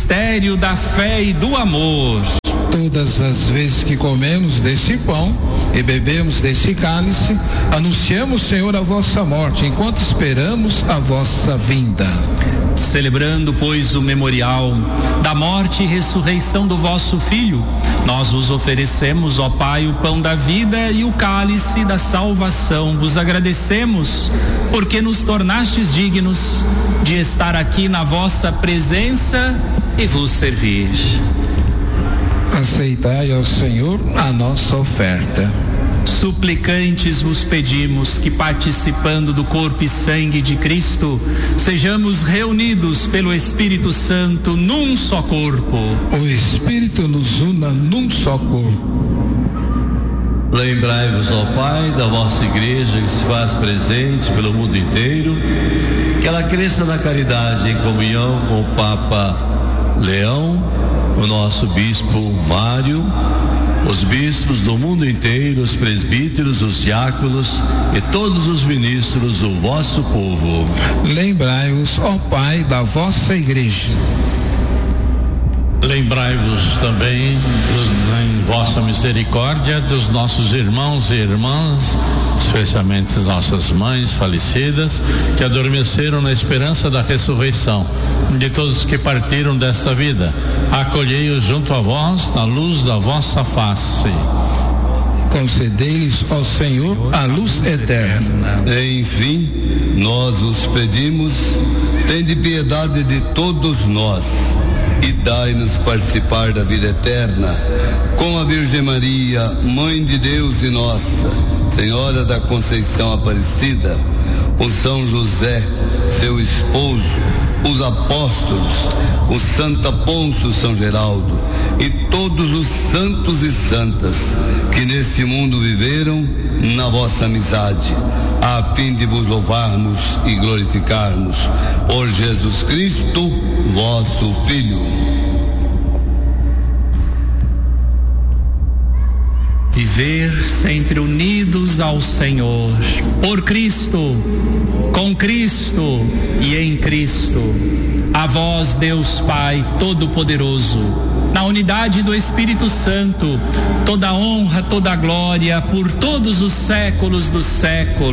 mistério da fé e do amor. Todas as vezes que comemos desse pão e bebemos desse cálice, anunciamos, Senhor, a vossa morte, enquanto esperamos a vossa vinda. Celebrando, pois, o memorial da morte e ressurreição do vosso Filho, nós vos oferecemos, ó Pai, o pão da vida e o cálice da salvação. Vos agradecemos, porque nos tornastes dignos de estar aqui na vossa presença e vos servir. Aceitai, ó Senhor, a nossa oferta. Suplicantes vos pedimos que, participando do corpo e sangue de Cristo, sejamos reunidos pelo Espírito Santo num só corpo. O Espírito nos una num só corpo. Lembrai-vos, ó Pai, da vossa igreja que se faz presente pelo mundo inteiro, que ela cresça na caridade em comunhão com o Papa Leão, o nosso Bispo Mário, os bispos do mundo inteiro, os presbíteros, os diáconos e todos os ministros do vosso povo. Lembrai-vos, ó Pai, da vossa igreja. Lembrai-vos também, em vossa misericórdia, dos nossos irmãos e irmãs, especialmente nossas mães falecidas, que adormeceram na esperança da ressurreição, de todos que partiram desta vida. Acolhei-os junto a vós, na luz da vossa face. Concedei-lhes, ó Senhor, a luz eterna. Enfim, nós os pedimos, tende piedade de todos nós e dai-nos participar da vida eterna com a Virgem Maria, Mãe de Deus e nossa, Senhora da Conceição Aparecida, o São José, seu esposo, os apóstolos, o Santo Afonso São Geraldo e todos os santos e santas que neste mundo viveram na vossa amizade, a fim de vos louvarmos e glorificarmos por Jesus Cristo, vosso Filho. Viver sempre unidos ao Senhor, por Cristo, com Cristo e em Cristo. A vós, Deus Pai Todo-Poderoso, na unidade do Espírito Santo, toda honra, toda glória por todos os séculos dos séculos.